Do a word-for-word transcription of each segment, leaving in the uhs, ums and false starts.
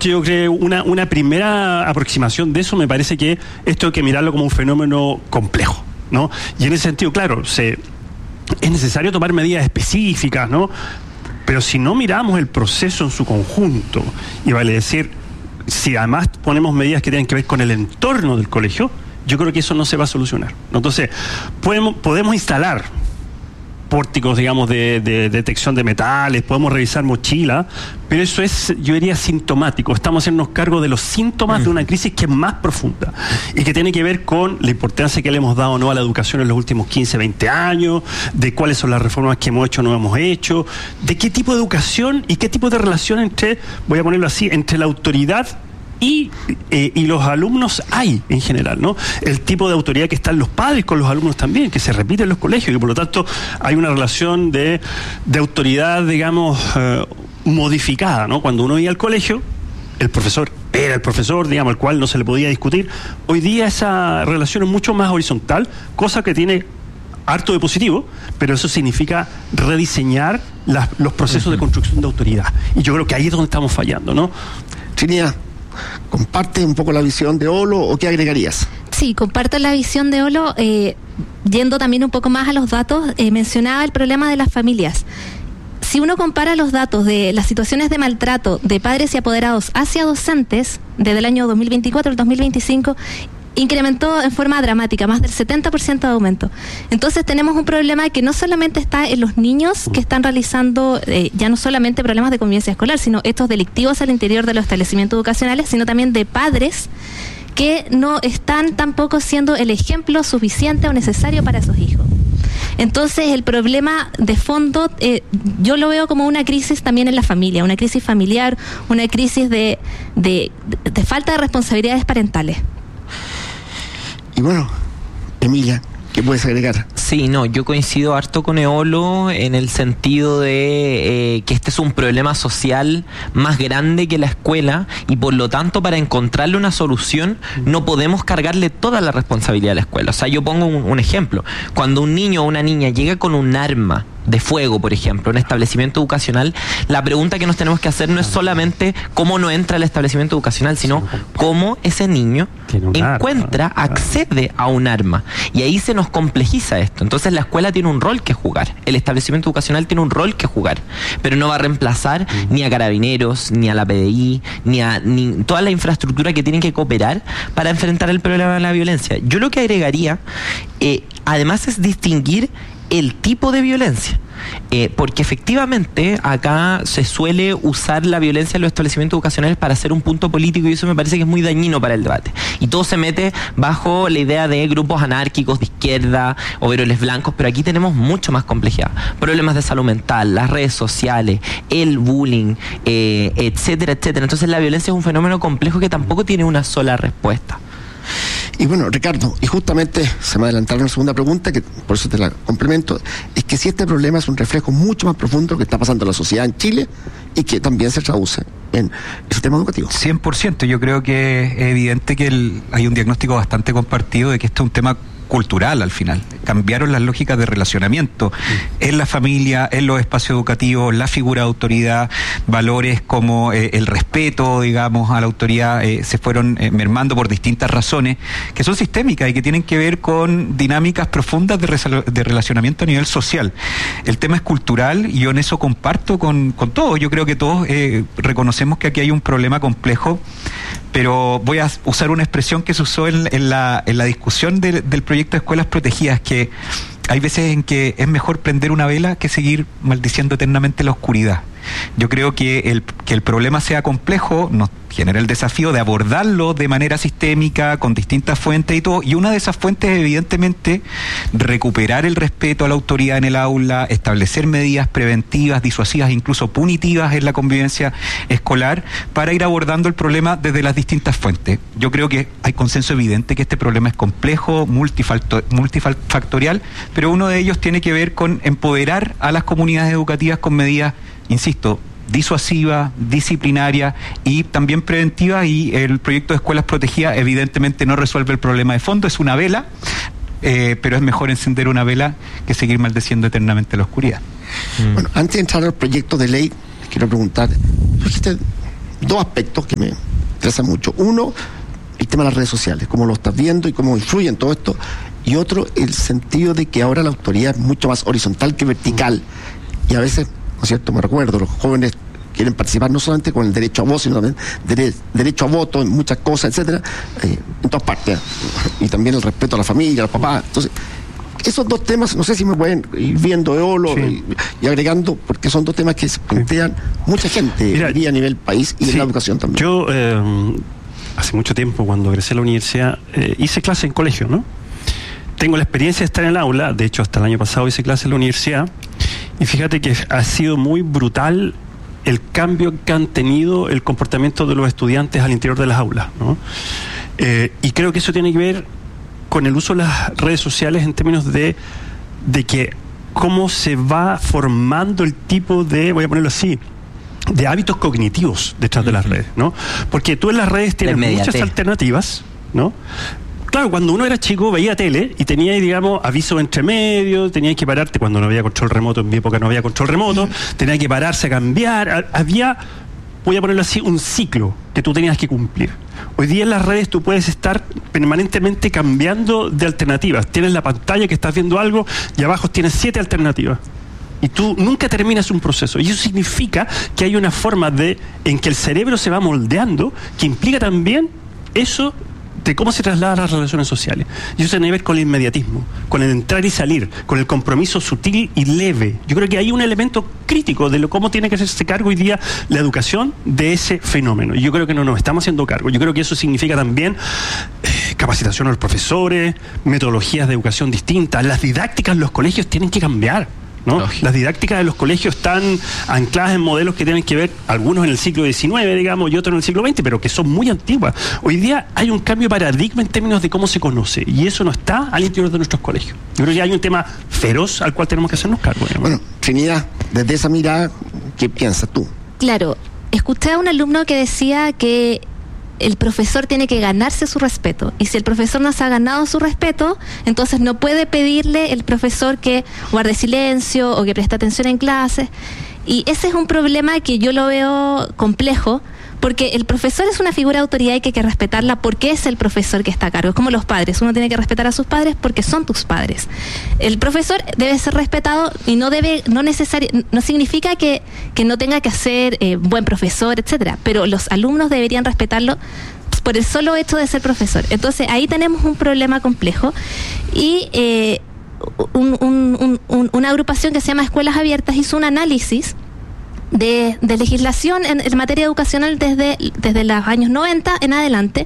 Yo creo una, una primera aproximación de eso me parece que esto hay que mirarlo como un fenómeno complejo, ¿no? Y en ese sentido, claro, se, es necesario tomar medidas específicas, ¿no? Pero si no miramos el proceso en su conjunto, y vale decir, si además ponemos medidas que tienen que ver con el entorno del colegio, yo creo que eso no se va a solucionar, ¿no? Entonces, podemos, podemos instalar pórticos, digamos, de, de, de detección de metales, podemos revisar mochilas, pero eso es, yo diría, sintomático. Estamos haciéndonos cargo de los síntomas de una crisis que es más profunda y que tiene que ver con la importancia que le hemos dado o no a la educación en los últimos quince, veinte años, de cuáles son las reformas que hemos hecho o no hemos hecho, de qué tipo de educación y qué tipo de relación entre, voy a ponerlo así, entre la autoridad Y, eh, y los alumnos hay en general, ¿no? El tipo de autoridad que están los padres con los alumnos también, que se repite en los colegios, y por lo tanto hay una relación de, de autoridad, digamos, eh, modificada, ¿no? Cuando uno iba al colegio, el profesor era el profesor, digamos, al cual no se le podía discutir. Hoy día esa relación es mucho más horizontal, cosa que tiene harto de positivo, pero eso significa rediseñar las, los procesos uh-huh. de construcción de autoridad. Y yo creo que ahí es donde estamos fallando, ¿no? Trinidad, ¿comparte un poco la visión de Olo o qué agregarías? Sí, comparto la visión de Olo, eh, yendo también un poco más a los datos, eh, mencionaba el problema de las familias. Si uno compara los datos de las situaciones de maltrato de padres y apoderados hacia docentes, desde el año dos mil veinticuatro al dos mil veinticinco, incrementó en forma dramática, más del setenta por ciento de aumento. Entonces tenemos un problema que no solamente está en los niños que están realizando eh, ya no solamente problemas de convivencia escolar, sino estos delictivos al interior de los establecimientos educacionales, sino también de padres que no están tampoco siendo el ejemplo suficiente o necesario para sus hijos. Entonces el problema de fondo eh, yo lo veo como una crisis también en la familia, una crisis familiar, una crisis de, de, de falta de responsabilidades parentales. Y bueno, Emilia, ¿qué puedes agregar? Sí, no, yo coincido harto con Eolo en el sentido de eh, que este es un problema social más grande que la escuela y por lo tanto para encontrarle una solución no podemos cargarle toda la responsabilidad a la escuela. O sea, yo pongo un, un ejemplo. Cuando un niño o una niña llega con un arma de fuego, por ejemplo, en un establecimiento educacional, la pregunta que nos tenemos que hacer no es solamente cómo no entra al establecimiento educacional, sino cómo ese niño encuentra, accede a un arma. Y ahí se nos complejiza esto. Entonces la escuela tiene un rol que jugar, el establecimiento educacional tiene un rol que jugar, pero no va a reemplazar ni a Carabineros, ni a la P D I, ni a ni toda la infraestructura que tienen que cooperar para enfrentar el problema de la violencia. Yo lo que agregaría, eh, además, es distinguir el tipo de violencia, eh, porque efectivamente acá se suele usar la violencia en los establecimientos educacionales para hacer un punto político y eso me parece que es muy dañino para el debate y todo se mete bajo la idea de grupos anárquicos de izquierda, overoles blancos, pero aquí tenemos mucho más complejidad, problemas de salud mental, las redes sociales, el bullying, eh, etcétera, etcétera. Entonces la violencia es un fenómeno complejo que tampoco tiene una sola respuesta. Y bueno, Ricardo, y justamente se me adelantaron la segunda pregunta, que por eso te la complemento, es que si este problema es un reflejo mucho más profundo de lo que está pasando en la sociedad en Chile y que también se traduce en el sistema educativo. cien por ciento, yo creo que es evidente que el, hay un diagnóstico bastante compartido de que este es un tema cultural al final. Cambiaron las lógicas de relacionamiento en la familia, en los espacios educativos, la figura de autoridad, valores como eh, el respeto, digamos, a la autoridad eh, se fueron eh, mermando por distintas razones que son sistémicas y que tienen que ver con dinámicas profundas de, resal- de relacionamiento a nivel social. El tema es cultural y yo en eso comparto con, con todos. Yo creo que todos eh, reconocemos que aquí hay un problema complejo, pero voy a usar una expresión que se usó en, en, la, en la discusión de, del proyecto de escuelas protegidas, que hay veces en que es mejor prender una vela que seguir maldiciendo eternamente la oscuridad. Yo creo que el, que el problema sea complejo nos genera el desafío de abordarlo de manera sistémica, con distintas fuentes y todo, y una de esas fuentes es evidentemente recuperar el respeto a la autoridad en el aula, establecer medidas preventivas, disuasivas, incluso punitivas en la convivencia escolar, para ir abordando el problema desde las distintas fuentes. Yo creo que hay consenso evidente que este problema es complejo, multifactor, multifactorial, pero uno de ellos tiene que ver con empoderar a las comunidades educativas con medidas, insisto, disuasiva, disciplinaria y también preventiva, y el proyecto de escuelas protegidas evidentemente no resuelve el problema de fondo, es una vela, eh, pero es mejor encender una vela que seguir maldeciendo eternamente la oscuridad. Mm. Bueno, antes de entrar al proyecto de ley, quiero preguntar, dijiste dos aspectos que me interesan mucho. Uno, el tema de las redes sociales, cómo lo estás viendo y cómo influye en todo esto. Y otro, el sentido de que ahora la autoridad es mucho más horizontal que vertical. Y a veces, ¿no es cierto?, me recuerdo, los jóvenes quieren participar no solamente con el derecho a voz, sino también dere- derecho a voto en muchas cosas, etcétera, eh, en todas partes. Y también el respeto a la familia, a los papás. Entonces, esos dos temas, no sé si me pueden ir viendo Eolo sí. y, y agregando, porque son dos temas que se plantean mucha gente Mira, a nivel país y sí, en la educación también. Yo, eh, hace mucho tiempo, cuando egresé a la universidad, eh, hice clase en colegio, ¿no? Tengo la experiencia de estar en el aula, de hecho hasta el año pasado hice clase en la universidad, y fíjate que ha sido muy brutal el cambio que han tenido el comportamiento de los estudiantes al interior de las aulas, ¿no? Eh, y creo que eso tiene que ver con el uso de las redes sociales en términos de, de que cómo se va formando el tipo de, voy a ponerlo así, de hábitos cognitivos detrás de las redes, ¿no? Porque tú en las redes tienes muchas alternativas, ¿no? Claro, cuando uno era chico veía tele y tenía, digamos, avisos entre medio, tenías que pararte cuando no había control remoto, en mi época no había control remoto, tenía que pararse a cambiar, había, voy a ponerlo así, un ciclo que tú tenías que cumplir. Hoy día en las redes tú puedes estar permanentemente cambiando de alternativas. Tienes la pantalla que estás viendo algo y abajo tienes siete alternativas. Y tú nunca terminas un proceso. Y eso significa que hay una forma de en que el cerebro se va moldeando, que implica también eso de cómo se trasladan las relaciones sociales. Y eso tiene que ver con el inmediatismo, con el entrar y salir, con el compromiso sutil y leve. Yo creo que hay un elemento crítico de lo cómo tiene que hacerse cargo hoy día la educación de ese fenómeno. Y yo creo que no nos estamos haciendo cargo. Yo creo que eso significa también eh, capacitación a los profesores, metodologías de educación distintas. Las didácticas en los colegios tienen que cambiar, ¿no? Lógico. Las didácticas de los colegios están ancladas en modelos que tienen que ver, algunos en el siglo diecinueve, digamos, y otros en el siglo veinte, pero que son muy antiguas. Hoy día hay un cambio de paradigma en términos de cómo se conoce, y eso no está al interior de nuestros colegios. Yo creo que hay un tema feroz al cual tenemos que hacernos cargo, digamos. Bueno, Trinidad, desde esa mirada, ¿qué piensas tú? Claro, escuché a un alumno que decía que el profesor tiene que ganarse su respeto, y si el profesor no se ha ganado su respeto, entonces no puede pedirle el profesor que guarde silencio o que preste atención en clases, y ese es un problema que yo lo veo complejo, porque el profesor es una figura de autoridad y que hay que respetarla porque es el profesor que está a cargo. Es como los padres, uno tiene que respetar a sus padres porque son tus padres. El profesor debe ser respetado y no debe, no necesario, no significa que, que no tenga que ser eh, buen profesor, etcétera, pero los alumnos deberían respetarlo por el solo hecho de ser profesor. Entonces ahí tenemos un problema complejo, y eh, un, un, un, un, una agrupación que se llama Escuelas Abiertas hizo un análisis De, de legislación en, en materia educacional desde, desde los años noventa en adelante,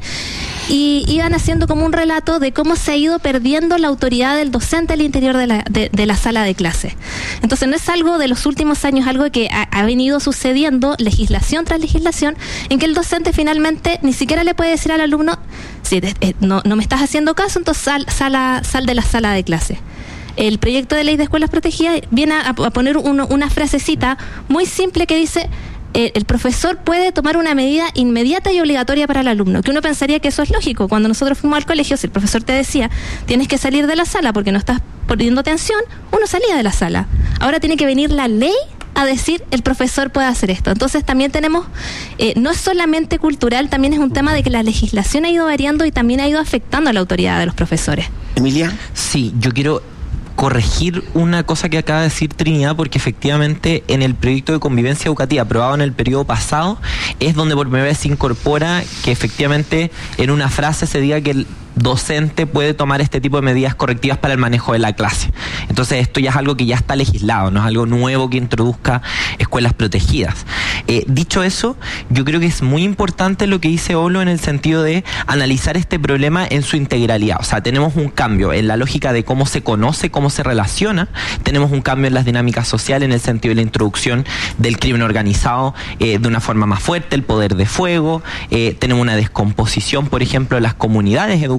y iban haciendo como un relato de cómo se ha ido perdiendo la autoridad del docente al interior de la, de, de la sala de clase. Entonces no es algo de los últimos años, algo que ha, ha venido sucediendo legislación tras legislación, en que el docente finalmente ni siquiera le puede decir al alumno, si te, eh, no, no me estás haciendo caso, entonces sal, sal, a, sal de la sala de clase. El proyecto de ley de escuelas protegidas viene a, a poner uno, una frasecita muy simple que dice: eh, el profesor puede tomar una medida inmediata y obligatoria para el alumno, que uno pensaría que eso es lógico. Cuando nosotros fuimos al colegio, si el profesor te decía tienes que salir de la sala porque no estás poniendo atención, uno salía de la sala. Ahora tiene que venir la ley a decir el profesor puede hacer esto. Entonces también tenemos, eh, no es solamente cultural, también es un tema de que la legislación ha ido variando y también ha ido afectando a la autoridad de los profesores. Emilia. Sí, yo quiero corregir una cosa que acaba de decir Trinidad, porque efectivamente en el proyecto de convivencia educativa aprobado en el periodo pasado es donde por primera vez se incorpora que efectivamente en una frase se diga que el docente puede tomar este tipo de medidas correctivas para el manejo de la clase. Entonces esto ya es algo que ya está legislado, no es algo nuevo que introduzca escuelas protegidas. Eh, dicho eso, yo creo que es muy importante lo que dice Olo en el sentido de analizar este problema en su integralidad. O sea, tenemos un cambio en la lógica de cómo se conoce, cómo se relaciona, tenemos un cambio en las dinámicas sociales en el sentido de la introducción del crimen organizado eh, de una forma más fuerte, el poder de fuego, eh, tenemos una descomposición, por ejemplo, de las comunidades educativas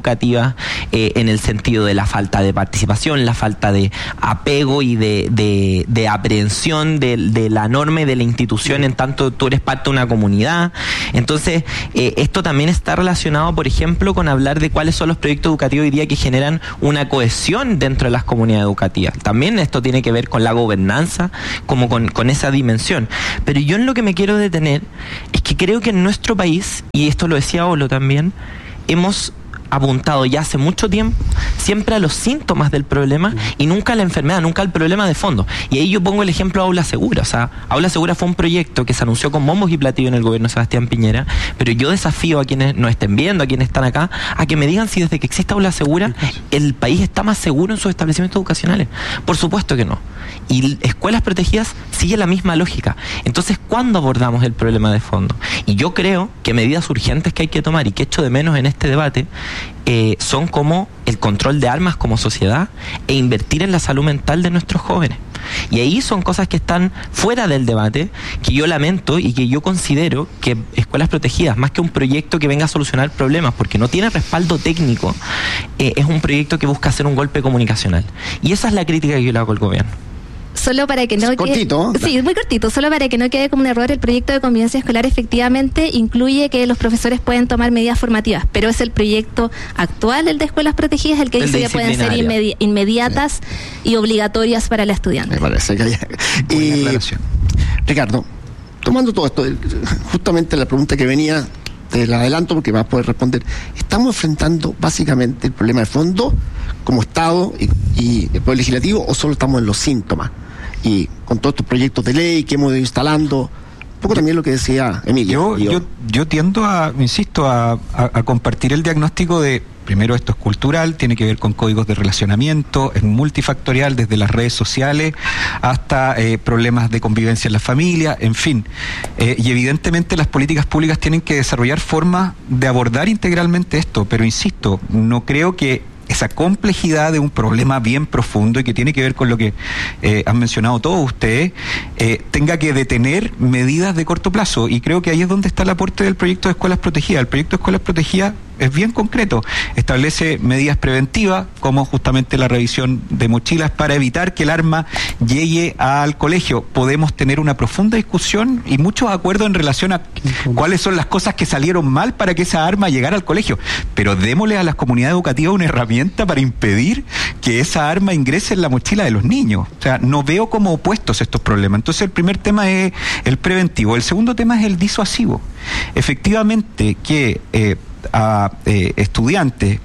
educativas, eh, en el sentido de la falta de participación, la falta de apego y de, de, de aprehensión de, de la norma y de la institución en tanto tú eres parte de una comunidad. Entonces, eh, esto también está relacionado, por ejemplo, con hablar de cuáles son los proyectos educativos hoy día que generan una cohesión dentro de las comunidades educativas. También esto tiene que ver con la gobernanza, como con, con esa dimensión. Pero yo en lo que me quiero detener es que creo que en nuestro país, y esto lo decía Olo también, hemos apuntado ya hace mucho tiempo siempre a los síntomas del problema y nunca a la enfermedad, nunca al problema de fondo. Y ahí yo pongo el ejemplo de Aula Segura. O sea, Aula Segura fue un proyecto que se anunció con bombos y platillos en el gobierno de Sebastián Piñera, pero yo desafío a quienes nos estén viendo, a quienes están acá, a que me digan si desde que existe Aula Segura el país está más seguro en sus establecimientos educacionales. Por supuesto que no. Y escuelas protegidas sigue la misma lógica. Entonces, ¿cuándo abordamos el problema de fondo? Y yo creo que medidas urgentes que hay que tomar y que echo de menos en este debate eh, son como el control de armas como sociedad e invertir en la salud mental de nuestros jóvenes. Y ahí son cosas que están fuera del debate, que yo lamento y que yo considero que escuelas protegidas, más que un proyecto que venga a solucionar problemas, porque no tiene respaldo técnico, eh, es un proyecto que busca hacer un golpe comunicacional. Y esa es la crítica que yo le hago al gobierno. Solo para que no es cortito. quede, sí, muy cortito, solo para que no quede como un error, el proyecto de convivencia escolar efectivamente incluye que los profesores pueden tomar medidas formativas, pero es el proyecto actual, el de escuelas protegidas, el que el dice que pueden ser inmedi- inmediatas sí. y obligatorias para el estudiante. Me parece que hay... Y, Ricardo, tomando todo esto, justamente la pregunta que venía, te la adelanto porque me vas a poder responder. Estamos enfrentando básicamente el problema de fondo como Estado y, y el Poder Legislativo, o solo estamos en los síntomas. Y con todos estos proyectos de ley que hemos ido instalando, un poco también lo que decía Emilio. Yo, yo, yo tiendo a, insisto, a, a, a compartir el diagnóstico de, primero, esto es cultural, tiene que ver con códigos de relacionamiento, es multifactorial, desde las redes sociales hasta eh, problemas de convivencia en la familia, en fin. Eh, y evidentemente las políticas públicas tienen que desarrollar formas de abordar integralmente esto, pero insisto, no creo que esa complejidad de un problema bien profundo y que tiene que ver con lo que eh, han mencionado todos ustedes, eh, tenga que detener medidas de corto plazo. Y creo que ahí es donde está el aporte del proyecto de escuelas protegidas. El proyecto de escuelas protegidas es bien concreto, establece medidas preventivas como justamente la revisión de mochilas para evitar que el arma llegue al colegio. Podemos tener una profunda discusión y muchos acuerdos en relación a cuáles son las cosas que salieron mal para que esa arma llegara al colegio, pero démosle a las comunidades educativas una herramienta para impedir que esa arma ingrese en la mochila de los niños. O sea, no veo como opuestos estos problemas. Entonces el primer tema es el preventivo, el segundo tema es el disuasivo. Efectivamente que eh, a eh, estudiantes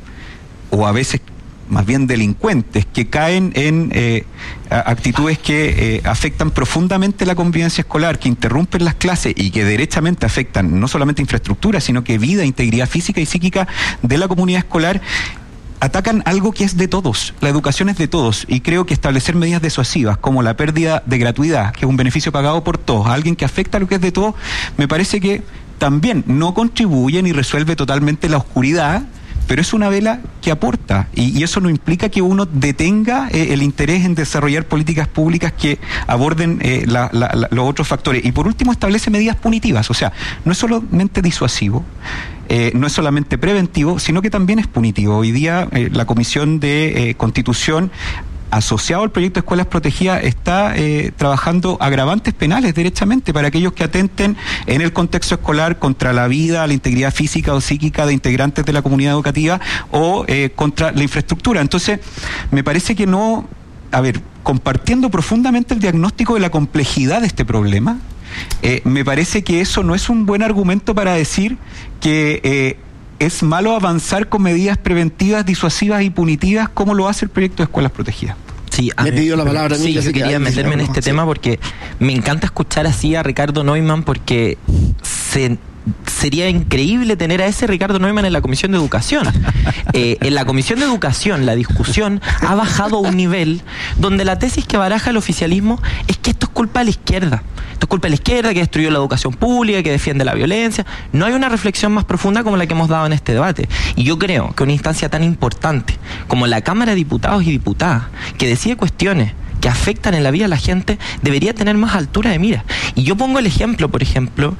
o a veces más bien delincuentes que caen en eh, actitudes que eh, afectan profundamente la convivencia escolar, que interrumpen las clases y que derechamente afectan no solamente infraestructura, sino que vida, integridad física y psíquica de la comunidad escolar, atacan algo que es de todos, la educación es de todos, y creo que establecer medidas disuasivas como la pérdida de gratuidad, que es un beneficio pagado por todos, a alguien que afecta a lo que es de todos, me parece que también no contribuye ni resuelve totalmente la oscuridad, pero es una vela que aporta, y, y eso no implica que uno detenga eh, el interés en desarrollar políticas públicas que aborden eh, la, la, la, los otros factores. Y por último establece medidas punitivas, o sea, no es solamente disuasivo, eh, no es solamente preventivo, sino que también es punitivo. Hoy día eh, la Comisión de eh, Constitución, asociado al proyecto de escuelas protegidas, está eh, trabajando agravantes penales derechamente para aquellos que atenten en el contexto escolar contra la vida, la integridad física o psíquica de integrantes de la comunidad educativa o eh, contra la infraestructura. Entonces, me parece que no, a ver, compartiendo profundamente el diagnóstico de la complejidad de este problema, eh, me parece que eso no es un buen argumento para decir que eh, es malo avanzar con medidas preventivas, disuasivas y punitivas como lo hace el proyecto de escuelas protegidas. Sí, me he pedido la palabra. Sí, yo quería meterme en este tema porque me encanta escuchar así a Ricardo Neumann, porque se... sería increíble tener a ese Ricardo Neumann en la Comisión de Educación. Eh, en la Comisión de Educación la discusión ha bajado a un nivel donde la tesis que baraja el oficialismo es que esto es culpa de la izquierda. Esto es culpa de la izquierda que destruyó la educación pública, que defiende la violencia. No hay una reflexión más profunda como la que hemos dado en este debate. Y yo creo que una instancia tan importante como la Cámara de Diputados y Diputadas, que decide cuestiones que afectan en la vida de la gente debería tener más altura de mira. Y yo pongo el ejemplo, por ejemplo,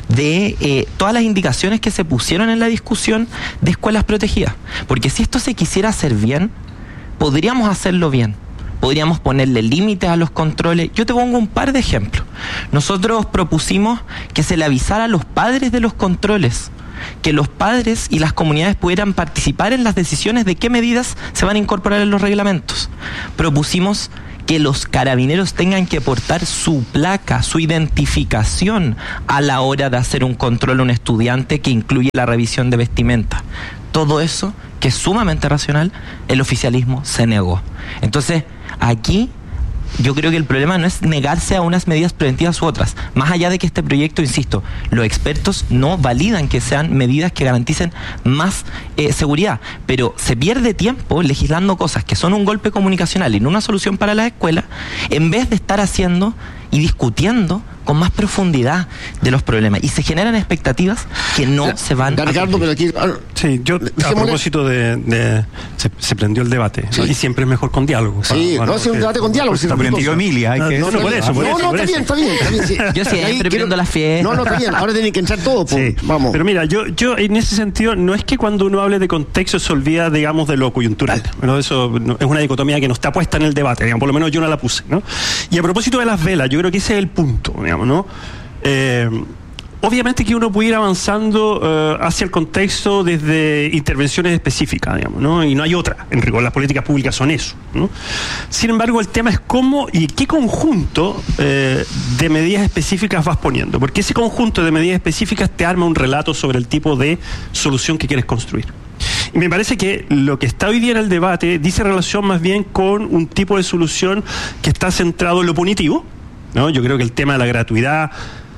de eh, todas las indicaciones que se pusieron en la discusión de escuelas protegidas. Porque si esto se quisiera hacer bien, podríamos hacerlo bien. Podríamos ponerle límites a los controles. Yo te pongo un par de ejemplos. Nosotros propusimos que se le avisara a los padres de los controles, que los padres y las comunidades pudieran participar en las decisiones de qué medidas se van a incorporar en los reglamentos. Propusimos que los carabineros tengan que portar su placa, su identificación a la hora de hacer un control a un estudiante, que incluye la revisión de vestimenta. Todo eso, que es sumamente racional, el oficialismo se negó. Entonces, aquí yo creo que el problema no es negarse a unas medidas preventivas u otras. Más allá de que este proyecto, insisto, los expertos no validan que sean medidas que garanticen más eh, seguridad, pero se pierde tiempo legislando cosas que son un golpe comunicacional y no una solución para las escuelas, en vez de estar haciendo y discutiendo con más profundidad de los problemas, y se generan expectativas que no ya, se van Ricardo, a pero aquí, sí, yo a propósito de, de se, se prendió el debate, sí. ¿no? Y siempre es mejor con diálogo. Sí, bueno, no, es un debate con diálogo. Se aprendió Emilia, hay que no, no, por eso, por no, eso, no, por está eso. bien, está bien, está bien, sí. Yo siempre prendo la fiesta. No, no, está bien, ahora tienen que entrar todos, pues, sí. Vamos. Pero mira, yo, yo en ese sentido, no es que cuando uno hable de contexto se olvida, digamos, de lo coyuntural. Bueno, eso no, es una dicotomía que no está puesta en el debate, digamos, por lo menos yo no la puse, ¿no? Y a propósito de las velas, yo creo que ese es el punto, digamos, ¿no? Eh, obviamente que uno puede ir avanzando eh, hacia el contexto desde intervenciones específicas, digamos, ¿no? Y no hay otra. En rigor, las políticas públicas son eso, ¿no? Sin embargo, el tema es cómo y qué conjunto eh, de medidas específicas vas poniendo, porque ese conjunto de medidas específicas te arma un relato sobre el tipo de solución que quieres construir. Y me parece que lo que está hoy día en el debate dice relación más bien con un tipo de solución que está centrado en lo punitivo, ¿no? Yo creo que el tema de la gratuidad,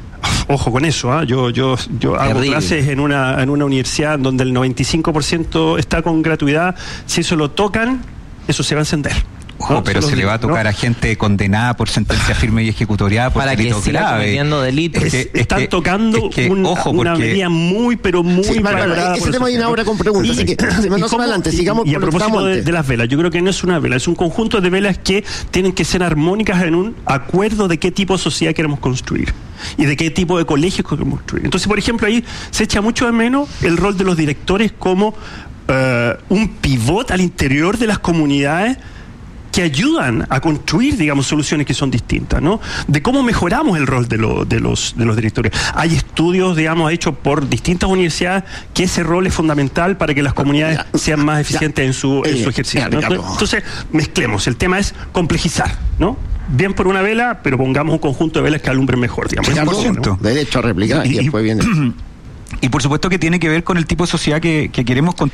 ojo con eso, ¿eh? yo yo yo hago Terrible. clases en una en una universidad donde el noventa y cinco por ciento está con gratuidad. Si eso lo tocan, eso se va a encender. Ojo, ¿no? pero se, se le va a tocar, ¿no?, a gente condenada por sentencia firme y ejecutoriada por para que delitos siga graves. cometiendo delitos. Es, Es que- están es que- tocando es que, un, ojo, una porque- medida muy, pero muy Sí, vale, vale, valorada ese por tema la hay una sociedad. hora con preguntas, Y- así que, y no se me cómo- adelante, y- sigamos y a con lo que propósito estamos de, antes. de las velas, yo creo que no es una vela, es un conjunto de velas que tienen que ser armónicas en un acuerdo de qué tipo de sociedad queremos construir y de qué tipo de colegios queremos construir. Entonces, por ejemplo, ahí se echa mucho de menos el rol de los directores como uh, un pivot al interior de las comunidades que ayudan a construir, digamos, soluciones que son distintas, ¿no? De cómo mejoramos el rol de, lo, de, los, de los directores. Hay estudios, digamos, hechos por distintas universidades que ese rol es fundamental para que las comunidades ya, sean más eficientes ya, en su, en eh, su ejercicio, ya, ¿no? Ricardo. Entonces, mezclemos. El tema es complejizar, ¿no? Bien por una vela, pero pongamos un conjunto de velas que alumbren mejor, digamos. Ricardo, cien por ciento. derecho a replicar y, Y- después viene. Y por supuesto que tiene que ver con el tipo de sociedad que, que queremos construir.